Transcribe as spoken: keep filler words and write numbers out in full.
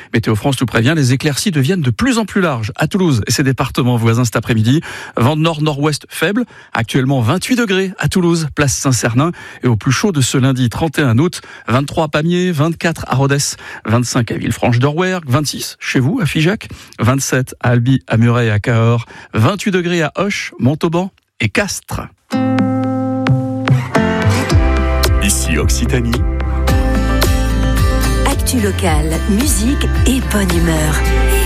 Météo France nous prévient, les éclaircies deviennent de plus en plus larges à Toulouse et ses départements voisins cet après-midi. Vent de nord-nord-ouest faible, actuellement vingt-huit degrés à Toulouse, place Saint-Cernin, et au plus chaud de ce lundi trente et un août, vingt-trois à Pamiers, vingt-quatre à Rodez, vingt-cinq à Villefranche-d'Orwerg, vingt-six chez vous à Figeac, vingt-sept à Albi, à Muret et à Cahors, vingt-huit degrés à Auch, Montauban et Castres. Ici Occitanie. Actu locale, musique et bonne humeur.